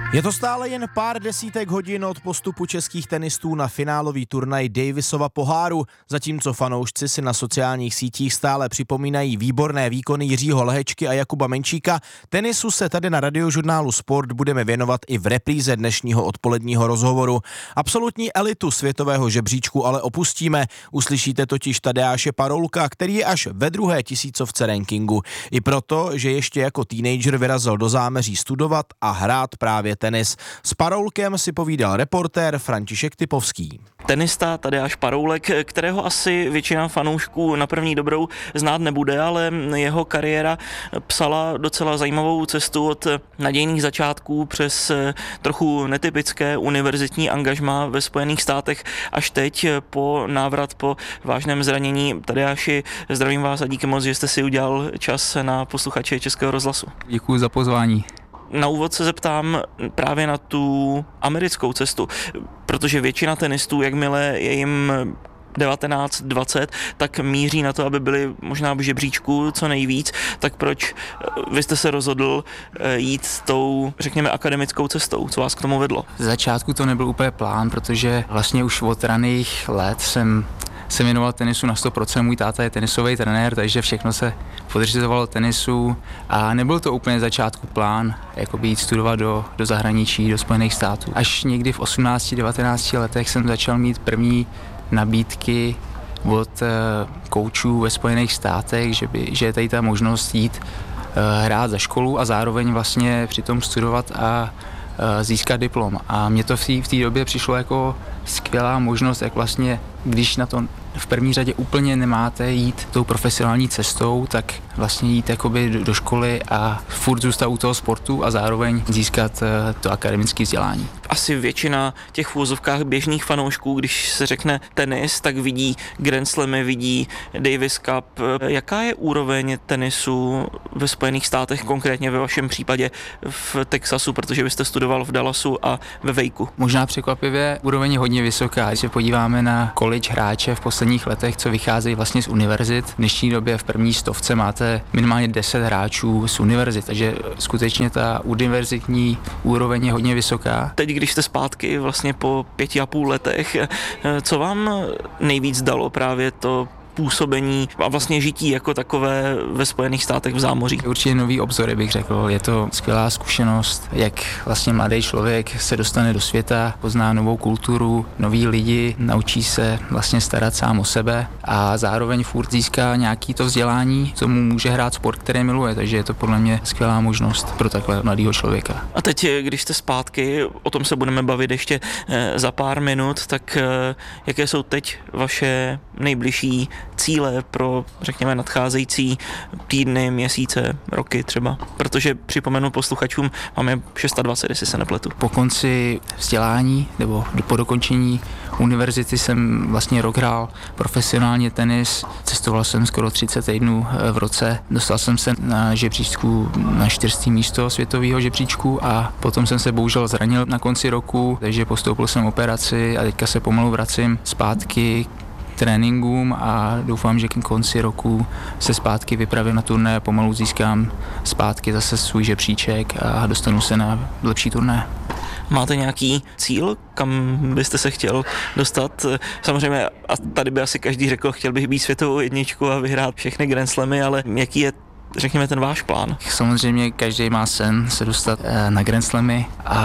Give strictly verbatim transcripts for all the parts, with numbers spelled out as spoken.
Je to stále jen pár desítek hodin od postupu českých tenistů na finálový turnaj Davisova poháru, zatímco fanoušci si na sociálních sítích stále připomínají výborné výkony Jiřího Lehečky a Jakuba Menčíka. Tenisu se tady na Radiožurnálu Sport budeme věnovat i v repríze dnešního odpoledního rozhovoru. Absolutní elitu světového žebříčku ale opustíme. Uslyšíte totiž Tadeáše Paroulka, který je až ve druhé tisícovce rankingu. I proto, že ještě jako teenager vyrazil do zámeří studovat a hrát právě tenis. S Paroulkem si povídal reportér František Typovský. Tenista Tadeáš Paroulek, kterého asi většina fanoušků na první dobrou znát nebude, ale jeho kariéra psala docela zajímavou cestu od nadějných začátků přes trochu netypické univerzitní angažmá ve Spojených státech až teď po návrat po vážném zranění. Tadeáši, zdravím vás a díky moc, že jste si udělal čas na posluchače Českého rozhlasu. Děkuji za pozvání. Na úvod se zeptám právě na tu americkou cestu, protože většina tenistů, jakmile je jim devatenáct dvacet, tak míří na to, aby byli možná v žebříčku co nejvíc. Tak proč vy jste se rozhodl jít tou, řekněme, akademickou cestou? Co vás k tomu vedlo? Z začátku to nebyl úplně plán, protože vlastně už od raných let jsem se věnoval tenisu na sto procent, můj táta je tenisový trenér, takže všechno se podřizovalo tenisu a nebyl to úplně začátku plán, jako jít studovat do, do zahraničí, do Spojených států. Až někdy v osmnácti devatenácti letech jsem začal mít první nabídky od uh, koučů ve Spojených státech, že, by, že je tady ta možnost jít uh, hrát za školu a zároveň vlastně přitom studovat a uh, získat diplom. A mně to v té době přišlo jako skvělá možnost, jak vlastně, když na to v první řadě úplně nemáte jít tou profesionální cestou, tak vlastně jít jakoby do, do školy a furt zůstat u toho sportu a zároveň získat uh, to akademické vzdělání. Asi většina těch v úvozovkách běžných fanoušků, když se řekne tenis, tak vidí Grand Slamy, vidí Davis Cup. Jaká je úroveň tenisu ve Spojených státech, konkrétně ve vašem případě v Texasu, protože vy jste studoval v Dallasu a ve Wakeu? Možná překvapivě úroveň je hodně vysoká. Když se podíváme na college hráče v posledních letech, co vycházejí vlastně z univerzit. V dnešní době v první stovce máte minimálně deset hráčů z univerzit, takže skutečně ta univerzitní úroveň je hodně vysoká. Teď, když jste zpátky vlastně po pěti a půl letech, co vám nejvíc dalo právě to působení a vlastně žití jako takové ve Spojených státech v zámoří? Určitě nový obzory, bych řekl. Je to skvělá zkušenost, jak vlastně mladý člověk se dostane do světa, pozná novou kulturu, noví lidi, naučí se vlastně starat sám o sebe a zároveň furt získá nějaký to vzdělání, co mu může hrát sport, který miluje, takže je to podle mě skvělá možnost pro takhle mladého člověka. A teď, když jste zpátky, o tom se budeme bavit ještě za pár minut, tak jaké jsou teď vaše nejbližší cíle pro, řekněme, nadcházející týdny, měsíce, roky třeba? Protože připomenu posluchačům, máme dvacet šest, jestli se nepletu. Po konci vzdělání nebo po dokončení univerzity jsem vlastně rok hrál profesionálně tenis, cestoval jsem skoro třicet týdnů v roce, dostal jsem se na žebříčku na čtvrté místo světového žebříčku a potom jsem se bohužel zranil na konci roku, takže postoupil jsem operaci a teďka se pomalu vracím zpátky tréninkům a doufám, že k konci roku se zpátky vypravím na turné a pomalu získám zpátky zase svůj žebříček a dostanu se na lepší turné. Máte nějaký cíl, kam byste se chtěl dostat? Samozřejmě, a tady by asi každý řekl, chtěl bych být světovou jedničku a vyhrát všechny Grand Slamy, ale jaký je, řekněme, ten váš plán? Samozřejmě každý má sen se dostat na Grand Slamy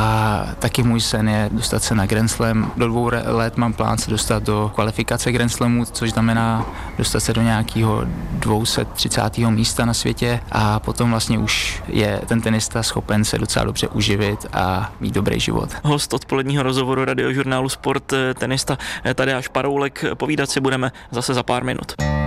a taky můj sen je dostat se na Grand Slam. Do dvou let mám plán se dostat do kvalifikace Grand Slamu, což znamená dostat se do nějakého dvě stě třicátého místa na světě a potom vlastně už je ten tenista schopen se docela dobře uživit a mít dobrý život. Host odpoledního rozhovoru Radiožurnálu Sport, tenista Tadeáš Paroulek. Povídat si budeme zase za pár minut.